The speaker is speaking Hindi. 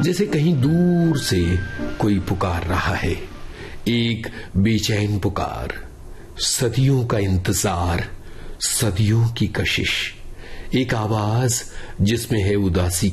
जैसे कहीं दूर से कोई पुकार रहा है, एक बेचैन पुकार, सदियों का इंतजार, सदियों की कशिश, एक आवाज जिसमें है उदासी